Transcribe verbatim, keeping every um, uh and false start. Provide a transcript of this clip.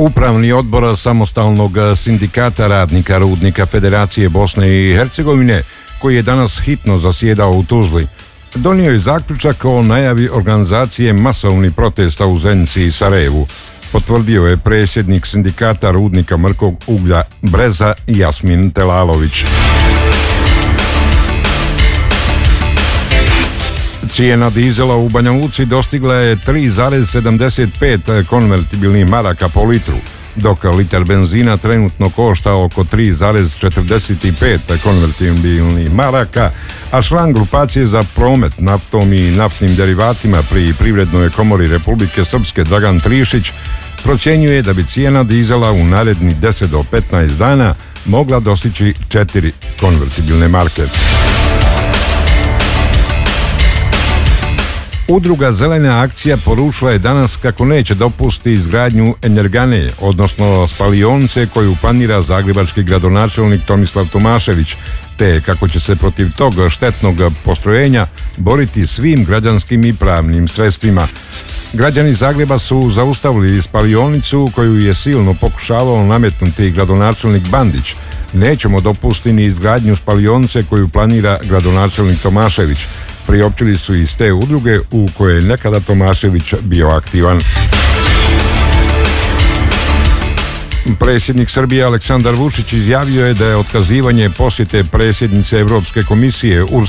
Upravni odbor samostalnog sindikata radnika Rudnika Federacije Bosne i Hercegovine, koji je danas hitno zasjedao u Tuzli, donio je zaključak o najavi organizacije masovnih protesta u Zenici i Sarajevu, potvrdio je predsjednik sindikata Rudnika mrkog uglja Breza Jasmin Telalović. Cijena dizela u Banja Luci dostigla je tri zarez sedamdeset pet konvertibilnih maraka po litru, dok litar benzina trenutno košta oko tri zarez četrdeset pet konvertibilnih maraka, a član grupacije za promet naftom i naftnim derivatima pri Privrednoj komori Republike Srpske Dragan Trišić procjenjuje da bi cijena dizela u narednih deset do petnaest dana mogla dostići četiri konvertibilne marke. Udruga Zelena akcija poručila je danas kako neće dopustiti izgradnju energane, odnosno spalionice koju planira zagrebački gradonačelnik Tomislav Tomašević, te kako će se protiv tog štetnog postrojenja boriti svim građanskim i pravnim sredstvima. Građani Zagreba su zaustavili spalionicu koju je silno pokušavao nametnuti gradonačelnik Bandić. Nećemo dopustiti ni izgradnju spalionice koju planira gradonačelnik Tomašević, priopćili su iz te udruge u kojoj je nekada Tomašević bio aktivan. Predsjednik Srbije Aleksandar Vučić izjavio je da je otkazivanje posjete predsjednice Europske komisije